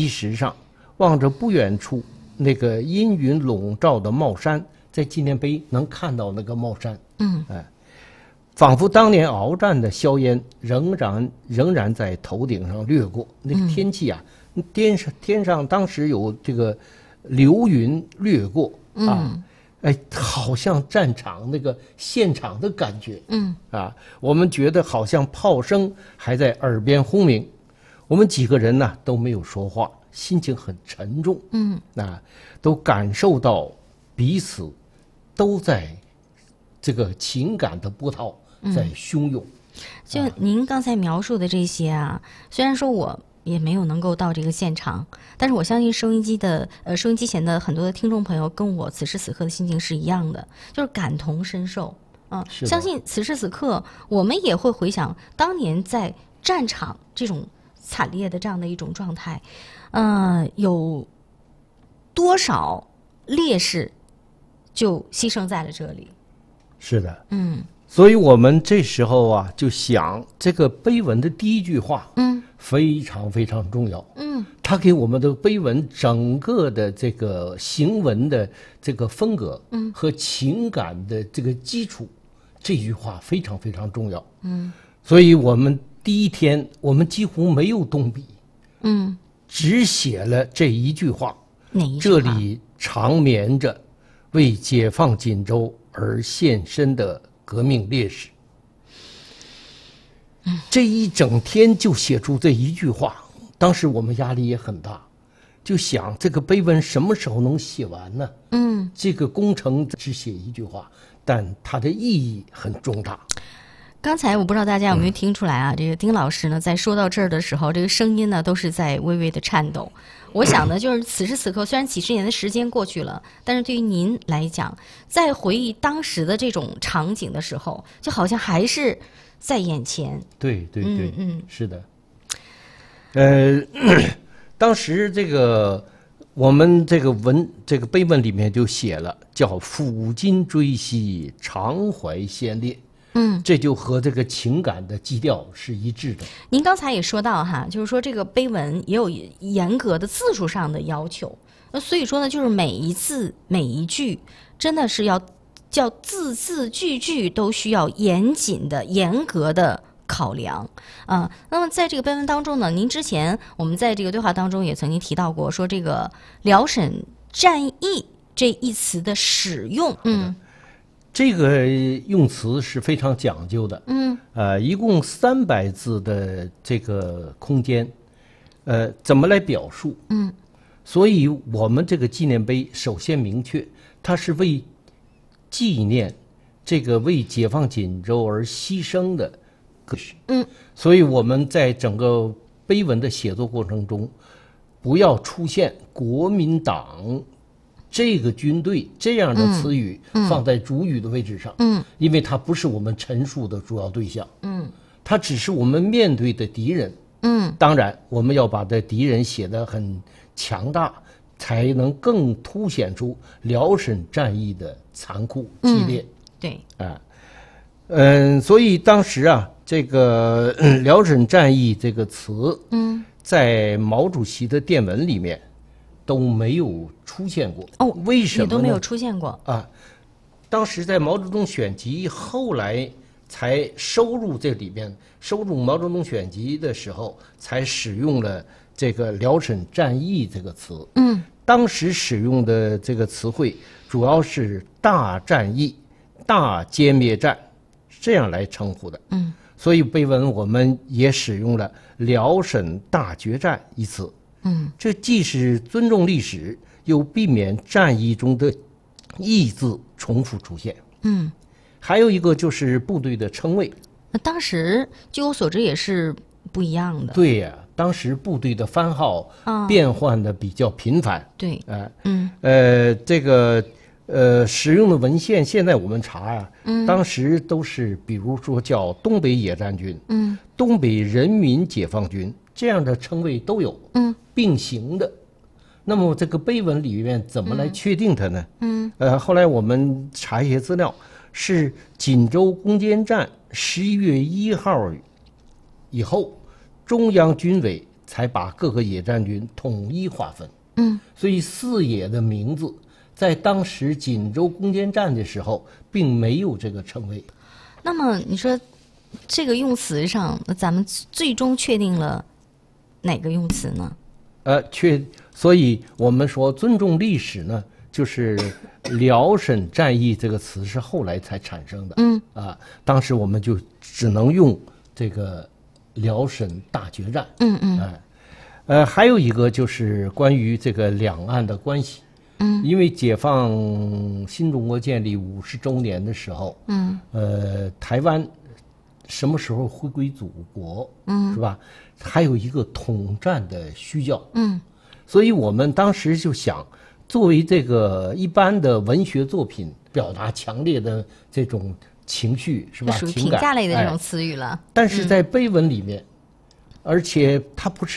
石上，望着不远处那个阴云笼罩的帽山，在纪念碑能看到那个帽山。仿佛当年鏖战的硝烟仍然在头顶上掠过。那个天气啊，天上当时有这个流云掠过啊，好像战场那个现场的感觉。我们觉得好像炮声还在耳边轰鸣。我们几个人呢都没有说话，心情很沉重。都感受到彼此都在这个情感的波涛在汹涌。 就您刚才描述的这些啊，虽然说我也没有能够到这个现场，但是我相信收音机前的很多的听众朋友跟我此时此刻的心情是一样的，就是感同身受。相信此时此刻我们也会回想当年在战场这种惨烈的这样的一种状态，有多少烈士就牺牲在了这里。 是的，所以我们这时候啊，就想这个碑文的第一句话，非常非常重要。它给我们的碑文整个的这个行文的这个风格，和情感的这个基础，这句话非常非常重要。所以我们第一天我们几乎没有动笔，只写了这一句话。 哪一句话？ 这里长眠着为解放锦州而献身的革命烈士。这一整天就写出这一句话，当时我们压力也很大，就想这个碑文什么时候能写完呢？这个工程只写一句话，但它的意义很重大。 刚才我不知道大家有没有听出来啊，这个丁老师呢在说到这儿的时候，这个声音呢都是在微微的颤抖。我想呢，就是此时此刻，虽然几十年的时间过去了，但是对于您来讲，在回忆当时的这种场景的时候，就好像还是在眼前。 对，是的。当时这个我们这个碑文里面就写了，叫抚今追昔，常怀先烈。这就和这个情感的基调是一致的。 您刚才也说到哈，就是说这个碑文也有严格的字数上的要求，那所以说呢，就是每一字每一句真的是要叫字字句句都需要严谨的、严格的考量啊。那么在这个碑文当中呢，您之前我们在这个对话当中也曾经提到过，说这个辽沈战役这一词的使用， 这个用词是非常讲究的。一共300字的这个空间，怎么来表述？所以我们这个纪念碑首先明确，它是为纪念这个为解放锦州而牺牲的烈士。所以我们在整个碑文的写作过程中，不要出现国民党这个军队这样的词语放在主语的位置上，因为它不是我们陈述的主要对象，它只是我们面对的敌人，当然我们要把这敌人写得很强大，才能更凸显出辽沈战役的残酷激烈。 对， 所以当时啊，这个辽沈战役这个词，在毛主席的电文里面都没有出现过。为什么呢？ 也都没有出现过啊。当时在毛泽东选集后来才收入这里面，收入毛泽东选集的时候才使用了这个辽沈战役这个词。当时使用的这个词汇主要是大战役、大歼灭战这样来称呼的。所以碑文我们也使用了辽沈大决战一词。这既是尊重历史，又避免战役中的义字重复出现。还有一个就是部队的称谓， 那当时据我所知也是不一样的。 对呀，当时部队的番号变换的比较频繁。 对， 这个使用的文献，现在我们查呀，当时都是比如说叫东北野战军，东北人民解放军这样的称谓都有，并行的。那么这个碑文里面怎么来确定它呢？后来我们查一些资料，是锦州攻坚战11月1号以后，中央军委才把各个野战军统一划分。所以四野的名字在当时锦州攻坚战的时候并没有这个称谓。 那么你说这个用词上，咱们最终确定了哪个用词呢？ 所以我们说尊重历史呢，就是辽沈战役这个词是后来才产生的。当时我们就只能用这个辽沈大决战。还有一个就是关于这个两岸的关系。因为解放新中国建立50周年的时候，台湾什么时候回归祖国，是吧？还有一个统战的需要。所以我们当时就想，作为这个一般的文学作品，表达强烈的这种情绪，是吧？ 属于评价类的这种词语了。 但是在碑文里面，而且它不是